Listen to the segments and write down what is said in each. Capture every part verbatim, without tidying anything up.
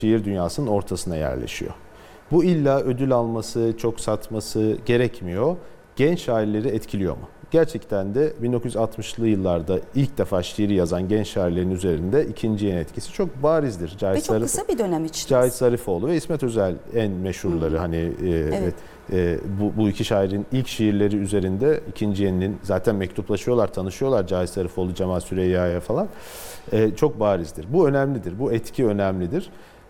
şiir dünyasının ortasına yerleşiyor. Bu illa ödül alması, çok satması gerekmiyor. Genç şairleri etkiliyor mu? Gerçekten de bin dokuz yüz altmışlı yıllarda ilk defa şiiri yazan genç şairlerin üzerinde ikinci yeni etkisi çok barizdir. Cahit ve çok Zarif, kısa bir dönem için. Cahit Zarifoğlu ve İsmet Özel en meşhurları. Hı. Hani e, evet. e, bu, bu iki şairin ilk şiirleri üzerinde ikinci yeninin zaten mektuplaşıyorlar, tanışıyorlar Cahit Zarifoğlu, Cemal Süreyya'ya falan. E, çok barizdir. Bu önemlidir. Bu etki önemlidir.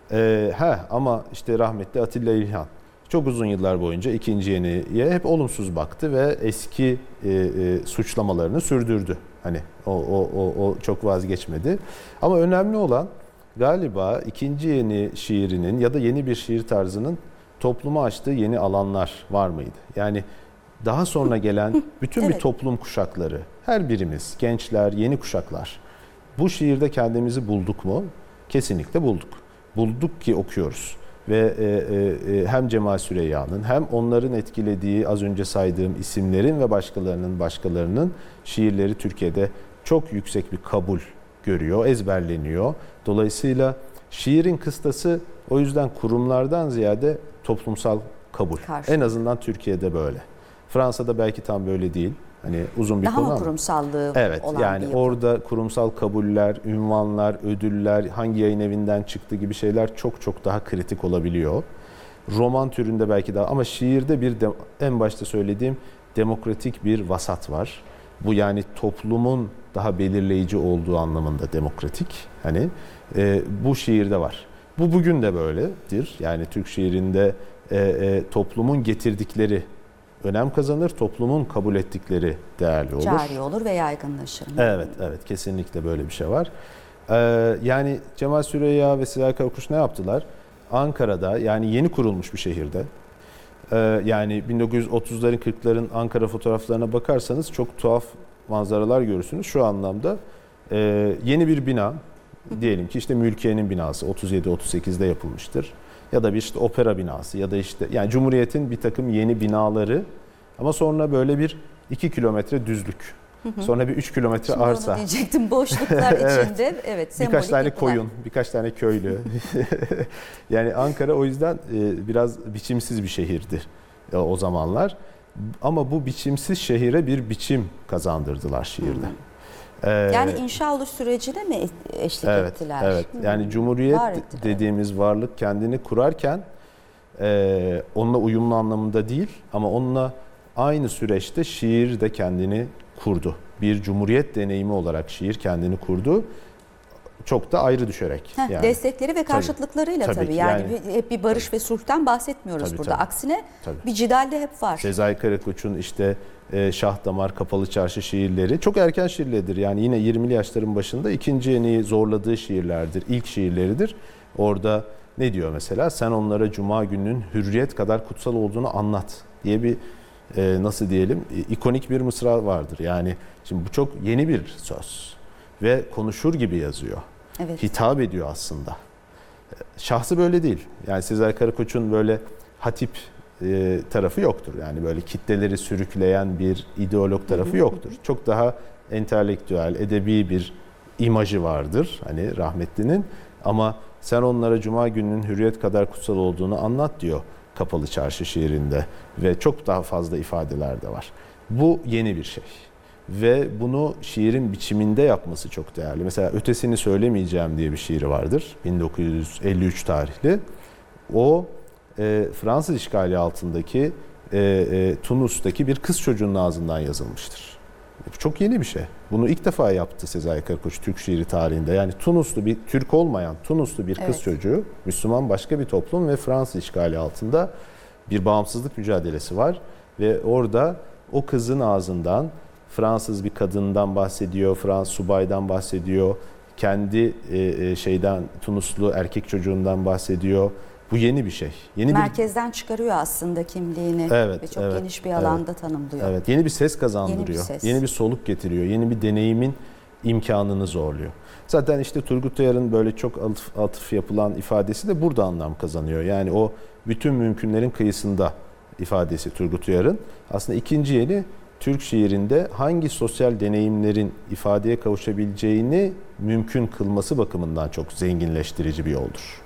E, heh, ama işte rahmetli Atilla İlhan çok uzun yıllar boyunca ikinci yeniye hep olumsuz baktı ve eski e, e, suçlamalarını sürdürdü. Hani o, o, o, o çok vazgeçmedi. Ama önemli olan galiba ikinci yeni şiirinin ya da yeni bir şiir tarzının topluma açtığı yeni alanlar var mıydı? Yani daha sonra gelen bütün evet. bir toplum kuşakları, her birimiz, gençler, yeni kuşaklar bu şiirde kendimizi bulduk mu? Kesinlikle bulduk. Bulduk ki okuyoruz. Ve e, e, hem Cemal Süreyya'nın hem onların etkilediği az önce saydığım isimlerin ve başkalarının başkalarının şiirleri Türkiye'de çok yüksek bir kabul görüyor, ezberleniyor. Dolayısıyla şiirin kıstası o yüzden kurumlardan ziyade toplumsal kabul. Karşı. En azından Türkiye'de böyle. Fransa'da belki tam böyle değil. Hani uzun bir Daha konu mı ama. kurumsallığı evet, olan yani bir yapı? Orada kurumsal kabuller, ünvanlar, ödüller, hangi yayın evinden çıktı gibi şeyler çok çok daha kritik olabiliyor. Roman türünde belki daha ama şiirde bir de, en başta söylediğim demokratik bir vasat var. Bu yani toplumun daha belirleyici olduğu anlamında demokratik. Hani e, bu şiirde var. Bu bugün de böyledir. Yani Türk şiirinde e, e, toplumun getirdikleri önem kazanır, toplumun kabul ettikleri değerli olur. Cari olur ve yaygınlaşır. Evet, evet, kesinlikle böyle bir şey var. Ee, yani Cemal Süreyya ve Sezai Karakoç ne yaptılar? Ankara'da, yani yeni kurulmuş bir şehirde, ee, yani bin dokuz yüz otuzların kırkların Ankara fotoğraflarına bakarsanız çok tuhaf manzaralar görürsünüz. Şu anlamda e, yeni bir bina, diyelim ki işte Mülkiye'nin binası otuz yedi otuz sekizde yapılmıştır. Ya da bir işte opera binası ya da işte yani Cumhuriyet'in bir takım yeni binaları ama sonra böyle bir iki kilometre düzlük. Hı hı. Sonra bir üç kilometre Şimdi arsa. Onu diyecektim, boşluklar evet. içinde. Evet, birkaç tane yapılar. koyun, birkaç tane köylü. Yani Ankara o yüzden biraz biçimsiz bir şehirdi o zamanlar. Ama bu biçimsiz şehire bir biçim kazandırdılar şiirde. Hı. Yani inşa oluş sürecine mi eşlik evet, ettiler? Evet. Yani Cumhuriyet dediğimiz varlık kendini kurarken e, onunla uyumlu anlamında değil ama onunla aynı süreçte şiir de kendini kurdu. Bir Cumhuriyet deneyimi olarak şiir kendini kurdu. Çok da ayrı düşerek. Heh, yani. Destekleri ve karşıtlıklarıyla tabii. tabii. Yani, yani hep bir barış tabii. ve sulhtan bahsetmiyoruz tabii, burada. Tabii. Aksine tabii. bir cidal de hep var. Sezai Karakoç'un işte e, Şah Damar, Kapalı Çarşı şiirleri çok erken şiirleridir. Yani yine yirmili yaşların başında ikinci yeniyi zorladığı şiirlerdir. İlk şiirleridir. Orada ne diyor mesela? Sen onlara Cuma gününün hürriyet kadar kutsal olduğunu anlat diye bir e, nasıl diyelim ikonik bir mısra vardır. Yani şimdi bu çok yeni bir söz ve konuşur gibi yazıyor. Evet. Hitap ediyor aslında. Şahsı böyle değil. Yani Sezai Karakoç'un böyle hatip e, tarafı yoktur. Yani böyle kitleleri sürükleyen bir ideolog tarafı yoktur. Çok daha entelektüel, edebi bir imajı vardır hani rahmetlinin. Ama sen onlara Cuma gününün hürriyet kadar kutsal olduğunu anlat diyor Kapalı Çarşı şiirinde. Ve çok daha fazla ifadeler de var. Bu yeni bir şey. Ve bunu şiirin biçiminde yapması çok değerli. Mesela Ötesini Söylemeyeceğim diye bir şiiri vardır. bin dokuz yüz elli üç tarihli. O e, Fransız işgali altındaki e, e, Tunus'taki bir kız çocuğunun ağzından yazılmıştır. Çok yeni bir şey. Bunu ilk defa yaptı Sezai Karakoç Türk şiiri tarihinde. Yani Tunuslu bir Türk olmayan Tunuslu bir kız evet. çocuğu, Müslüman başka bir toplum ve Fransız işgali altında bir bağımsızlık mücadelesi var. Ve orada o kızın ağzından Fransız bir kadından bahsediyor, Fransız subaydan bahsediyor, kendi e, şeyden Tunuslu erkek çocuğundan bahsediyor. Bu yeni bir şey. Yeni Merkezden bir... çıkarıyor aslında kimliğini evet, ve çok evet, geniş bir alanda evet, tanımlıyor. Evet, yeni bir ses kazandırıyor. Yeni bir, ses. Yeni bir soluk getiriyor. Yeni bir deneyimin imkanını zorluyor. Zaten işte Turgut Uyar'ın böyle çok atıf, atıf yapılan ifadesi de burada anlam kazanıyor. Yani o bütün mümkünlerin kıyısında ifadesi Turgut Uyar'ın. Aslında ikinci yeni Türk şiirinde hangi sosyal deneyimlerin ifadeye kavuşabileceğini mümkün kılması bakımından çok zenginleştirici bir yoldur.